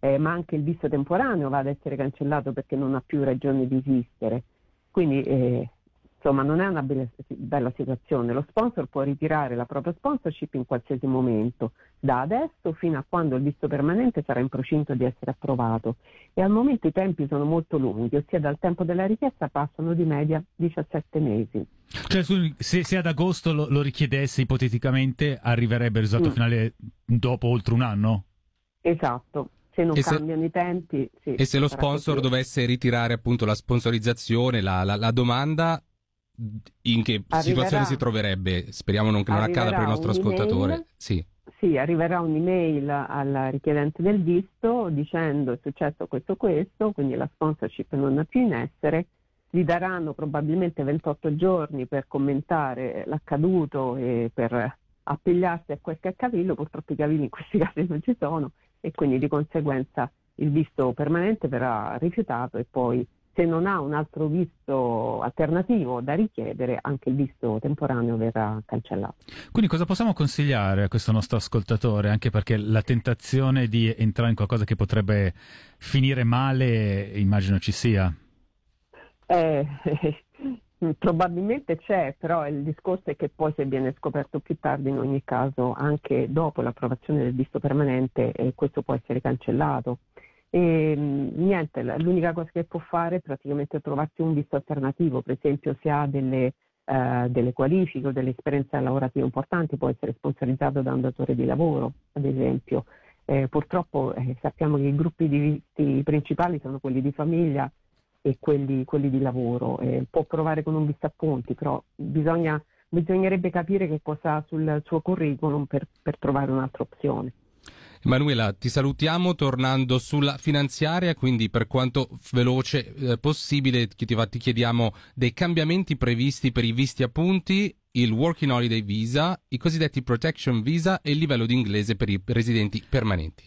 ma anche il visto temporaneo va ad essere cancellato perché non ha più ragione di esistere. Quindi insomma non è una bella situazione. Lo sponsor può ritirare la propria sponsorship in qualsiasi momento, da adesso fino a quando il visto permanente sarà in procinto di essere approvato, e al momento i tempi sono molto lunghi, ossia dal tempo della richiesta passano di media 17 mesi. Cioè, se ad agosto lo richiedesse ipoteticamente, arriverebbe il risultato finale dopo oltre un anno? Esatto. Se non cambiano i tempi, sì. E se lo sponsor dovesse ritirare appunto la sponsorizzazione, la domanda, in che situazione si troverebbe? Speriamo che non accada per il nostro ascoltatore. Sì, arriverà un'email al richiedente del visto dicendo è successo questo, quindi la sponsorship non è più in essere. Gli daranno probabilmente 28 giorni per commentare l'accaduto e per appigliarsi a quel che è accavillo. Purtroppo i cavilli in questi casi non ci sono, e quindi di conseguenza il visto permanente verrà rifiutato, e poi se non ha un altro visto alternativo da richiedere, anche il visto temporaneo verrà cancellato. Quindi cosa possiamo consigliare a questo nostro ascoltatore? Anche perché la tentazione di entrare in qualcosa che potrebbe finire male immagino ci sia. Probabilmente c'è, però il discorso è che poi, se viene scoperto più tardi, in ogni caso anche dopo l'approvazione del visto permanente, questo può essere cancellato. E niente, l'unica cosa che può fare è praticamente trovarsi un visto alternativo. Per esempio, se ha delle qualifiche o delle esperienze lavorative importanti, può essere sponsorizzato da un datore di lavoro, ad esempio. Purtroppo sappiamo che i gruppi di visti principali sono quelli di famiglia e quelli di lavoro. Può provare con un visto appunti, però bisognerebbe capire che cosa ha sul suo curriculum per trovare un'altra opzione. Emanuela, ti salutiamo tornando sulla finanziaria, quindi per quanto veloce possibile ti chiediamo dei cambiamenti previsti per i visti appunti, il Working Holiday Visa, i cosiddetti Protection Visa e il livello di inglese per i residenti permanenti.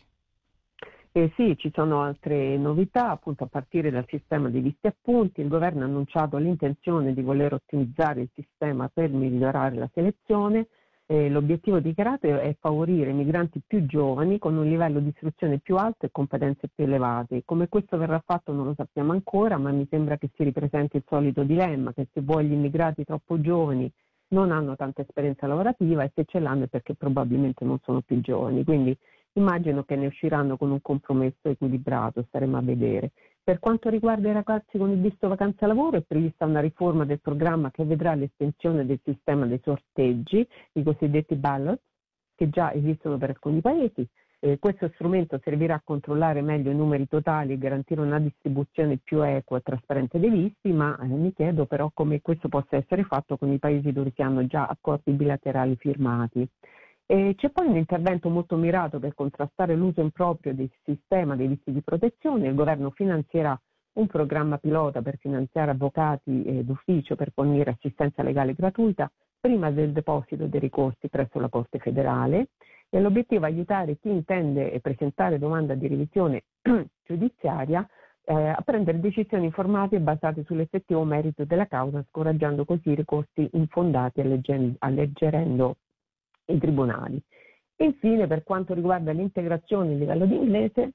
Sì, ci sono altre novità, appunto a partire dal sistema dei visti appunti. Il governo ha annunciato l'intenzione di voler ottimizzare il sistema per migliorare la selezione. L'obiettivo dichiarato è favorire migranti più giovani con un livello di istruzione più alto e competenze più elevate. Come questo verrà fatto non lo sappiamo ancora, ma mi sembra che si ripresenti il solito dilemma, che se vuoi gli immigrati troppo giovani non hanno tanta esperienza lavorativa, e se ce l'hanno è perché probabilmente non sono più giovani. Quindi immagino che ne usciranno con un compromesso equilibrato, staremo a vedere. Per quanto riguarda i ragazzi con il visto vacanza lavoro, è prevista una riforma del programma che vedrà l'estensione del sistema dei sorteggi, i cosiddetti ballots, che già esistono per alcuni paesi. Questo strumento servirà a controllare meglio i numeri totali e garantire una distribuzione più equa e trasparente dei visti, ma mi chiedo però come questo possa essere fatto con i paesi dove si hanno già accordi bilaterali firmati. C'è poi un intervento molto mirato per contrastare l'uso improprio del sistema dei visti di protezione. Il governo finanzierà un programma pilota per finanziare avvocati d'ufficio per fornire assistenza legale gratuita prima del deposito dei ricorsi presso la Corte federale, e l'obiettivo è aiutare chi intende presentare domanda di revisione giudiziaria a prendere decisioni informate e basate sull'effettivo merito della causa, scoraggiando così i ricorsi infondati, alleggerendo i tribunali. E infine, per quanto riguarda l'integrazione a livello di inglese,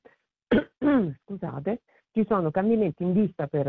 scusate, ci sono cambiamenti in vista per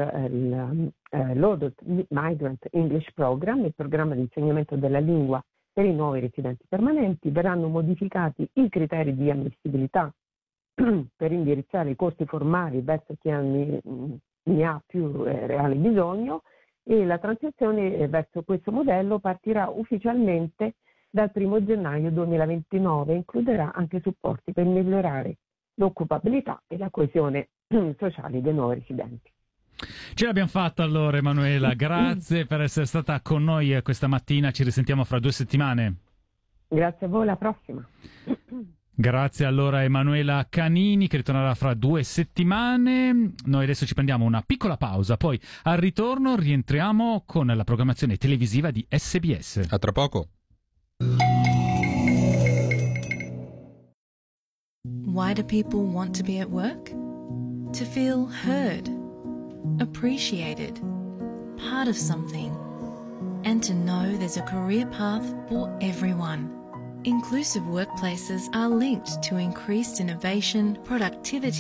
l'Adult Migrant English Program, il programma di insegnamento della lingua per i nuovi residenti permanenti. Verranno modificati i criteri di ammissibilità per indirizzare i corsi formali verso chi ne ha più reale bisogno, e la transizione verso questo modello partirà ufficialmente dal 1 gennaio 2029 e includerà anche supporti per migliorare l'occupabilità e la coesione sociale dei nuovi residenti. Ce l'abbiamo fatta allora, Emanuela, grazie per essere stata con noi questa mattina, ci risentiamo fra 2 settimane. Grazie a voi, alla prossima. Grazie allora a Emanuela Canini, che ritornerà fra 2 settimane. Noi adesso ci prendiamo una piccola pausa, poi al ritorno rientriamo con la programmazione televisiva di SBS. A tra poco. Why do people want to be at work? To feel heard, appreciated, part of something, and to know there's a career path for everyone. Inclusive workplaces are linked to increased innovation, productivity,